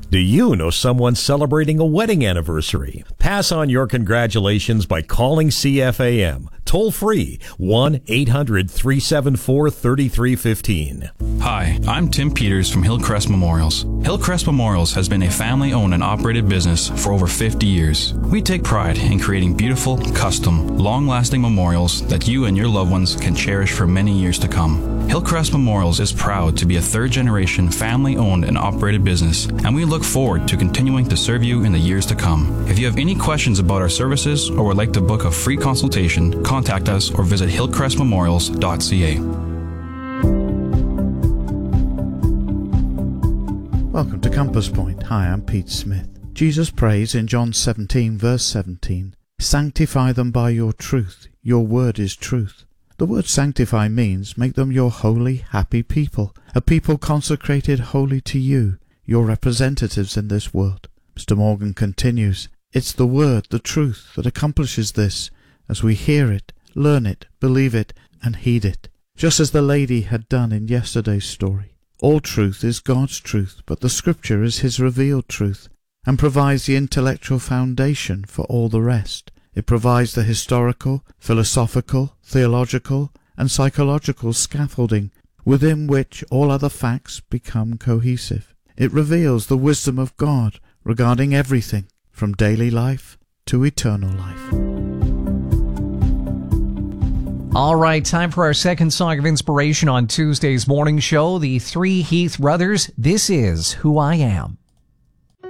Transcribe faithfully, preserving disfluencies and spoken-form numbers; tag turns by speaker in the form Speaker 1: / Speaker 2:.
Speaker 1: Do you know someone celebrating a wedding anniversary? Pass on your congratulations by calling C F A M. Toll free, one eight hundred three seven four three three one five.
Speaker 2: Hi, I'm Tim Peters from Hillcrest Memorials. Hillcrest Memorials has been a family-owned and operated business for over fifty years. We take pride in creating beautiful, custom, long-lasting memorials that you and your loved ones can cherish for many years to come. Hillcrest Memorials is proud to be a third-generation family-owned and operated business, and we look forward to continuing to serve you in the years to come. If you have any questions about our services or would like to book a free consultation, contact us or visit hillcrest memorials dot c a.
Speaker 3: Welcome to Compass Point. Hi, I'm Pete Smith. Jesus prays in John seventeen, verse seventeen, "Sanctify them by your truth. Your word is truth." The word sanctify means make them your holy, happy people, a people consecrated wholly to you, your representatives in this world. Mister Morgan continues, "It's the word, the truth, that accomplishes this, as we hear it, learn it, believe it, and heed it." Just as the lady had done in yesterday's story. All truth is God's truth, but the Scripture is His revealed truth, and provides the intellectual foundation for all the rest. It provides the historical, philosophical, theological, and psychological scaffolding within which all other facts become cohesive. It reveals the wisdom of God regarding everything, from daily life to eternal life.
Speaker 4: All right, time for our second song of inspiration on Tuesday's morning show. The Three Heath Brothers, "This Is Who I Am."